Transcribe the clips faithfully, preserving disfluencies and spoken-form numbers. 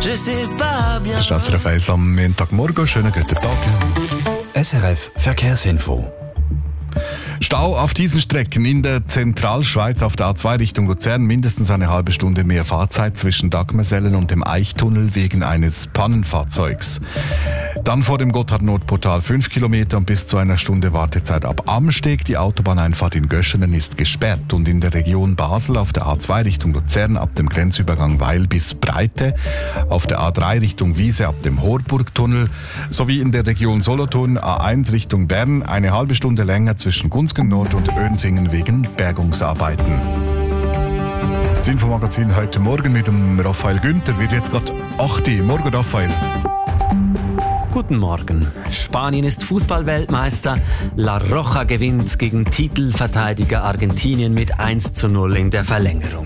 je sais pas bien. Das ist S R F eins am Montagmorgen. Schönen guten Tag. S R F Verkehrsinfo. Stau auf diesen Strecken in der Zentralschweiz auf der A zwei Richtung Luzern. Mindestens eine halbe Stunde mehr Fahrzeit zwischen Dagmersellen und dem Eichtunnel wegen eines Pannenfahrzeugs. Dann vor dem Gotthard-Nordportal fünf Kilometer und bis zu einer Stunde Wartezeit ab Amsteg. Die Autobahneinfahrt in Göschenen ist gesperrt und in der Region Basel auf der A zwei Richtung Luzern ab dem Grenzübergang Weil bis Breite, auf der A drei Richtung Wiese ab dem Horburgtunnel sowie in der Region Solothurn A eins Richtung Bern eine halbe Stunde länger zwischen Gunzgen Nord und Önsingen wegen Bergungsarbeiten. Das Infomagazin heute Morgen mit dem Raphael Günther wird jetzt gerade acht Uhr. Morgen, Raphael. Guten Morgen. Spanien ist Fußballweltmeister. La Roja gewinnt gegen Titelverteidiger Argentinien mit eins zu null in der Verlängerung.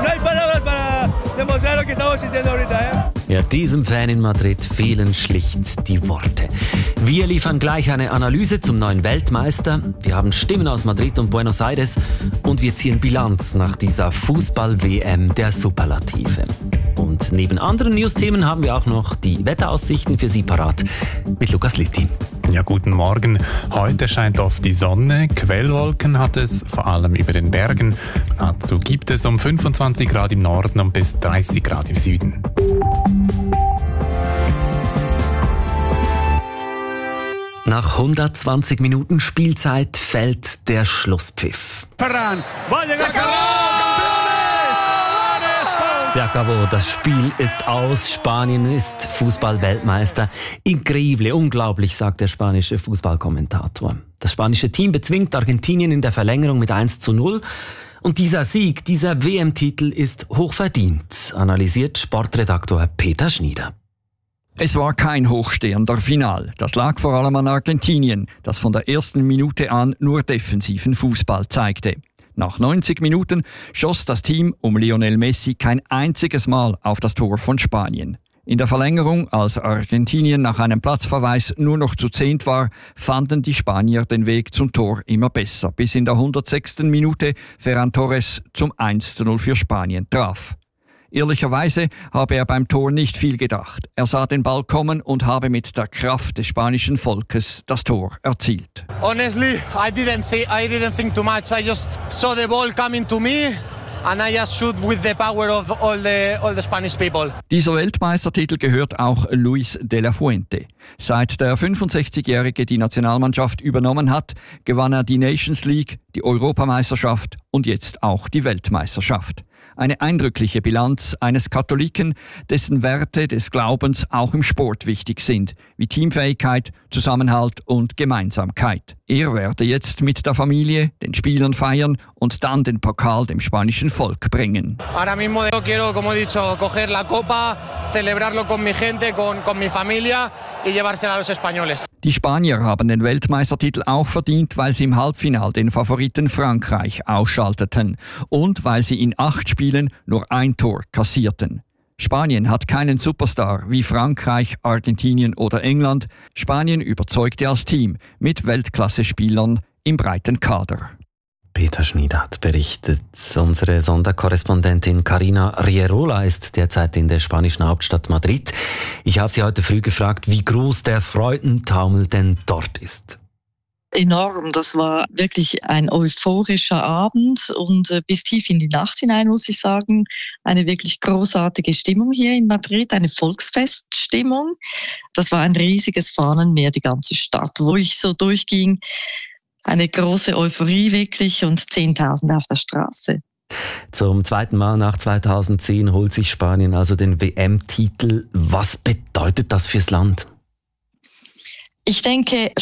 Ja, diesem Fan in Madrid fehlen schlicht die Worte. Wir liefern gleich eine Analyse zum neuen Weltmeister. Wir haben Stimmen aus Madrid und Buenos Aires und wir ziehen Bilanz nach dieser Fußball-W M der Superlative. Und neben anderen News-Themen haben wir auch noch die Wetteraussichten für Sie parat mit Lukas Litti. Ja, guten Morgen. Heute scheint oft die Sonne. Quellwolken hat es, vor allem über den Bergen. Dazu gibt es um fünfundzwanzig Grad im Norden und bis dreißig Grad im Süden. Nach hundertzwanzig Minuten Spielzeit fällt der Schlusspfiff. Ferran, Se acabó, das Spiel ist aus, Spanien ist Fußball-Weltmeister. Increíble, unglaublich, sagt der spanische Fußballkommentator. Das spanische Team bezwingt Argentinien in der Verlängerung mit eins zu null. Und dieser Sieg, dieser W M-Titel ist hochverdient, analysiert Sportredaktor Peter Schnieder. Es war kein hochstehender Final. Das lag vor allem an Argentinien, das von der ersten Minute an nur defensiven Fußball zeigte. Nach neunzig Minuten schoss das Team um Lionel Messi kein einziges Mal auf das Tor von Spanien. In der Verlängerung, als Argentinien nach einem Platzverweis nur noch zu zehnt war, fanden die Spanier den Weg zum Tor immer besser, bis in der hundertsechsten Minute Ferran Torres zum eins zu null für Spanien traf. Ehrlicherweise habe er beim Tor nicht viel gedacht. Er sah den Ball kommen und habe mit der Kraft des spanischen Volkes das Tor erzielt. Honestly, I didn't think, I didn't think too much. I just saw the ball coming to me and I just shoot with the power of all the, all the Spanish people. Dieser Weltmeistertitel gehört auch Luis de la Fuente. Seit der fünfundsechzigjährige die Nationalmannschaft übernommen hat, gewann er die Nations League, die Europameisterschaft und jetzt auch die Weltmeisterschaft. Eine eindrückliche Bilanz eines Katholiken, dessen Werte des Glaubens auch im Sport wichtig sind, wie Teamfähigkeit, Zusammenhalt und Gemeinsamkeit. Er werde jetzt mit der Familie, den Spielern feiern und dann den Pokal dem spanischen Volk bringen. Ahora mismo quiero, como he dicho, coger la copa, celebrarlo con mi gente, con, con mi familia y llevársela a los españoles. Die Spanier haben den Weltmeistertitel auch verdient, weil sie im Halbfinale den Favoriten Frankreich ausschalteten und weil sie in acht Spielen nur ein Tor kassierten. Spanien hat keinen Superstar wie Frankreich, Argentinien oder England. Spanien überzeugte als Team mit Weltklasse-Spielern im breiten Kader. Peter Schnieder hat berichtet. Unsere Sonderkorrespondentin Carina Rierola ist derzeit in der spanischen Hauptstadt Madrid. Ich habe sie heute früh gefragt, wie groß der Freudentaumel denn dort ist. Enorm, das war wirklich ein euphorischer Abend und äh, bis tief in die Nacht hinein, muss ich sagen, eine wirklich großartige Stimmung hier in Madrid, eine Volksfeststimmung. Das war ein riesiges Fahnenmeer, die ganze Stadt, wo ich so durchging. Eine große Euphorie wirklich und Zehntausende auf der Straße. Zum zweiten Mal nach zweitausendzehn holt sich Spanien also den W M-Titel. Was bedeutet das fürs Land? Ich denke,